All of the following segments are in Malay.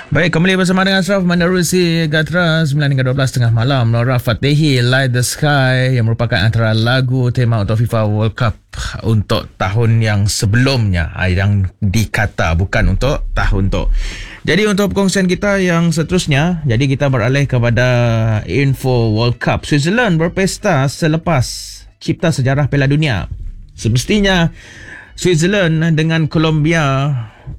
Baik, kembali bersama dengan Ashraf menerusi Gatra 9 hingga 12 tengah malam. Nora Fatihi, Light the Sky, yang merupakan antara lagu tema untuk FIFA World Cup untuk tahun yang sebelumnya, yang dikata bukan untuk tahun tu. Jadi untuk perkongsian kita yang seterusnya, jadi kita beralih kepada info World Cup. Switzerland berpesta selepas cipta sejarah Piala Dunia. Semestinya Switzerland dengan Colombia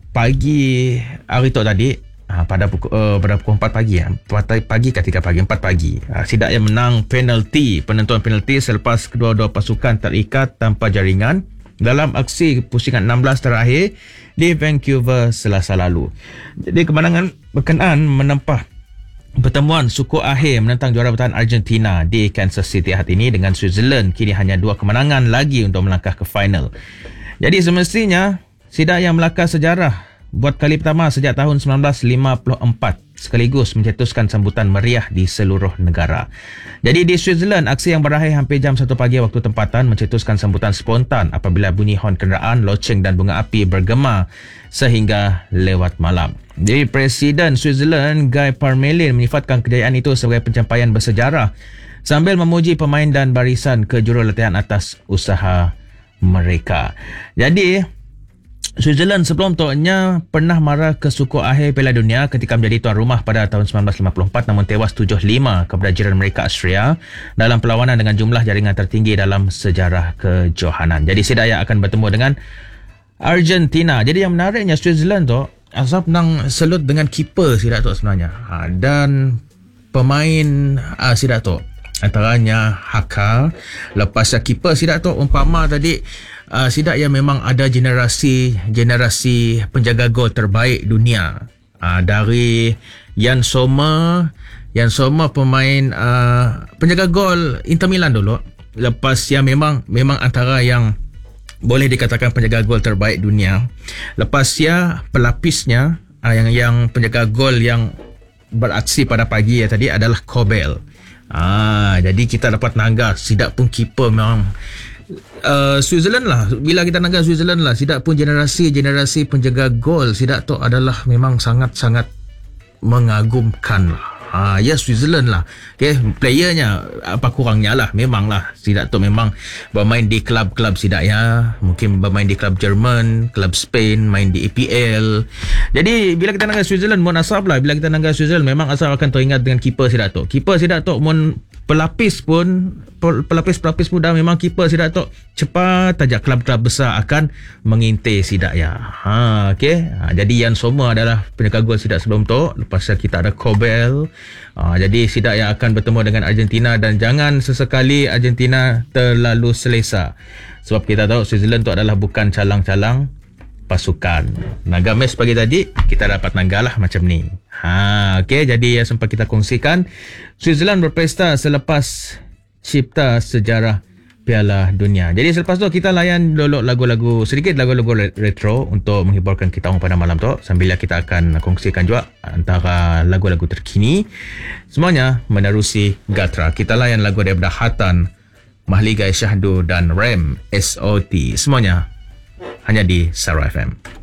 pagi hari tu tadi, pada pukul 4 pagi, 4 pagi ke 3 pagi, 4 pagi, Sidak yang menang penentuan penalti selepas kedua-dua pasukan terikat tanpa jaringan dalam aksi pusingan 16 terakhir di Vancouver Selasa lalu. Jadi kemenangan berkenaan menempah pertemuan suku akhir menentang juara bertahan Argentina di Kansas City hari ini, dengan Switzerland kini hanya 2 kemenangan lagi untuk melangkah ke final. Jadi semestinya Sidak yang melakar sejarah buat kali pertama sejak tahun 1954, sekaligus mencetuskan sambutan meriah di seluruh negara. Jadi di Switzerland, aksi yang berakhir hampir jam 1 pagi waktu tempatan mencetuskan sambutan spontan apabila bunyi hon kenderaan, loceng dan bunga api bergema sehingga lewat malam. Jadi Presiden Switzerland Guy Parmelin menyifatkan kejayaan itu sebagai pencapaian bersejarah sambil memuji pemain dan barisan kejurulatihan atas usaha mereka. Jadi Switzerland sebelum tuanya pernah marah ke suku akhir Piala Dunia ketika menjadi tuan rumah pada tahun 1954, namun tewas 7-5 kepada jiran mereka Austria dalam perlawanan dengan jumlah jaringan tertinggi dalam sejarah kejohanan. Jadi Sidak akan bertemu dengan Argentina. Jadi yang menariknya Switzerland tu asal menang selut dengan keeper Sidak tu sebenarnya. Dan pemain Sidak tu antaranya Haka. Lepas keeper Sidak tu umpama tadi, Sidak yang memang ada generasi penjaga gol terbaik dunia, dari Jan Sommer pemain penjaga gol Inter Milan dulu. Lepas yang memang antara yang boleh dikatakan penjaga gol terbaik dunia. Lepas pelapisnya yang penjaga gol yang beraksi pada pagi tadi adalah Kobel. Jadi kita dapat nangga Sidak pun keeper memang Switzerland lah. Bila kita nak Switzerland lah, Sidak pun generasi penjaga gol Sidak tu adalah memang sangat-sangat mengagumkan lah. Switzerland lah. Okay, playernya apa kurangnya lah. Memang lah Sidak tu memang bermain di klub-klub Sidak ya. Mungkin bermain di klub Jerman, klub Spain, main di EPL. Jadi bila kita nak Switzerland, mohon asap lah. Bila kita nak Switzerland, memang asal akan teringat dengan keeper Sidak tu. Keeper Sidak tu pelapis pun dah memang keeper Sidak tu cepat saja klub-klub besar akan mengintai Sidak ya. Jadi Jan Sommer adalah penjaga gol Sidak sebelum tu. Lepas kita ada Kobel. Jadi Sidak yang akan bertemu dengan Argentina, dan jangan sesekali Argentina terlalu selesa, sebab kita tahu Switzerland tu adalah bukan calang-calang pasukan. Naga mes pagi tadi kita dapat naga lah macam ni. Jadi sempat kita kongsikan Switzerland berpesta selepas cipta sejarah Piala Dunia. Jadi selepas tu kita layan dulu lagu-lagu retro untuk menghiburkan kita pada malam tu, sambil kita akan kongsikan juga antara lagu-lagu terkini, semuanya menerusi Gatra. Kita layan lagu daripada Hatan, Mahligai Syahdu dan Rem SOT, semuanya hanya di Sarawak FM.